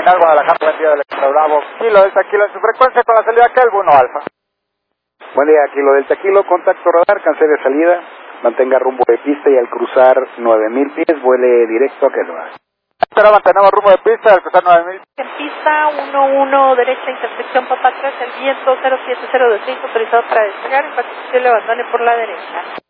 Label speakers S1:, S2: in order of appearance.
S1: Terminal Guadalajara, buen día del Extra Bravo. Kilo Delta Kilo en su frecuencia con la salida Kelvin 1 Alfa.
S2: Buen día, Kilo Delta Kilo, contacto radar, cancele salida, mantenga rumbo de pista y al cruzar 9000 pies, vuele directo a Kelvin.
S1: Pero mantenemos rumbo de pista al cruzar 9000.
S3: En pista 11 derecha, intersección Papa 3, el viento 07026, autorizado para despegar, en cuanto se le abandone por la derecha.